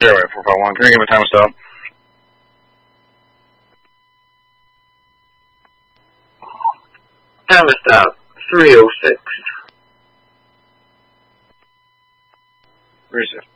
Airway 451. Can you give me time to stop? Time to stop. 306. Receive.